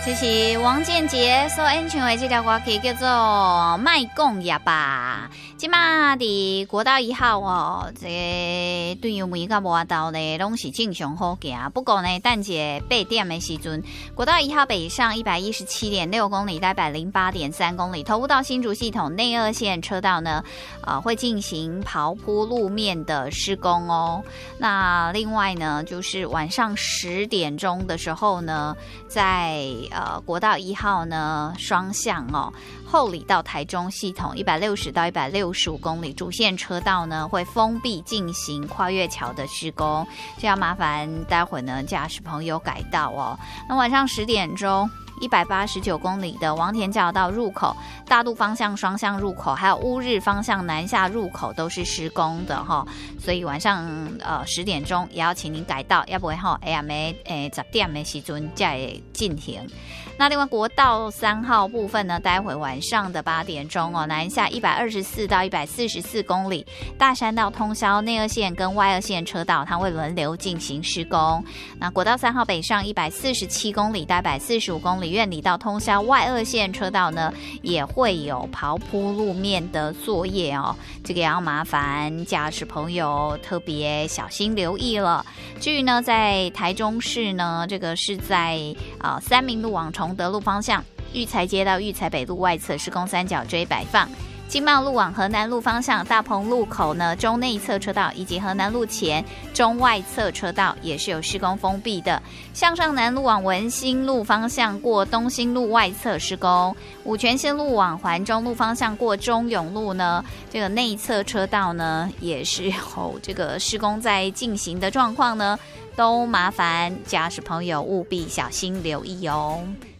这是王建杰所演唱的这条歌曲叫做《卖讲也罢》。即马伫国道1号哦，这个对油门甲无道呢，拢是正常好行。不过呢，等一下8点的时阵，国道1号北上117.6公里，大概108.3公里，头部到新竹系统内2线车道呢，会进行刨铺路面的施工哦。那另外呢，就是晚上10点钟的时候呢，在国道1号呢双向哦，后里到台中系统160到165公里主线车道呢会封闭进行跨越桥的施工，这要麻烦待会呢驾驶朋友改道哦。那晚上10点钟189公里的王田交流道入口、大肚方向双向入口，还有乌日方向南下入口都是施工的哈，所以晚上10点钟也要请您改道，要不然哈10点的时阵才会进行。那另外国道3号部分呢，待会晚上的8点钟哦，南下124到144公里，大山道通宵内2线跟外2线车道它会轮流进行施工。那国道3号北上147公里到145公里，苑里到通宵外2线车道呢也会有刨铺路面的作业哦，这个也要麻烦驾驶朋友特别小心留意了。至于呢，在台中市呢，这个是在三民路往崇德路方向，育才街到育才北路外侧施工三角锥摆放。经贸路往河南路方向，大鹏路口呢中内侧车道以及河南路前中外侧车道也是有施工封闭的。向上南路往文心路方向过东兴路外侧施工，五权线路往环中路方向过中永路呢，这个内侧车道呢也是有这个施工在进行的状况呢，都麻烦驾驶朋友务必小心留意哦。